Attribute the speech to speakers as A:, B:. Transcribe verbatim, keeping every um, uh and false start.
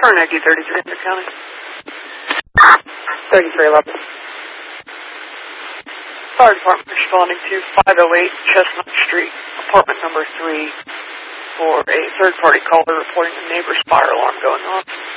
A: Carnegie, thirty-three in the county.
B: thirty-three eleven.
A: Fire department responding to five oh eight Chestnut Street, apartment number three, for a third-party caller reporting a neighbor's fire alarm going on.